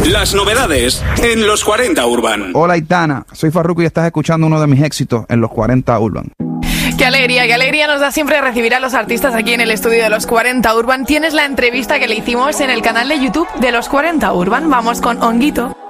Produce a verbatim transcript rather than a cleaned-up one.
Las novedades en los cuarenta Urban. Hola, Aitana. Soy Farruko y estás escuchando uno de mis éxitos en los cuarenta Urban. Qué alegría, qué alegría nos da siempre recibir a los artistas aquí en el estudio de los cuarenta Urban. Tienes la entrevista que le hicimos en el canal de YouTube de los cuarenta Urban. Vamos con Honguito.